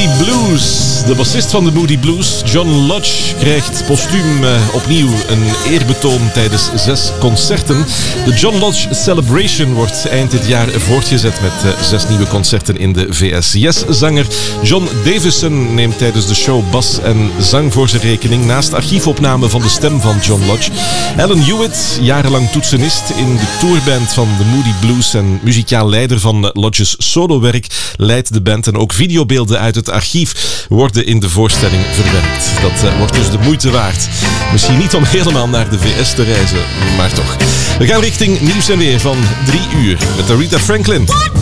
Moody Blues. De bassist van de Moody Blues, John Lodge, krijgt postuum opnieuw een eerbetoon tijdens 6 concerten. De John Lodge Celebration wordt eind dit jaar voortgezet met 6 nieuwe concerten in de VS. Yes-zanger John Davison neemt tijdens de show bas en zang voor zijn rekening, naast archiefopnamen van de stem van John Lodge. Alan Hewitt, jarenlang toetsenist in de tourband van de Moody Blues en muzikaal leider van Lodge's solowerk, leidt de band en ook videobeelden uit het archief worden in de voorstelling verwerkt. Dat wordt dus de moeite waard. Misschien niet om helemaal naar de VS te reizen, maar toch. We gaan richting nieuws en weer van 3 uur met Aretha Franklin.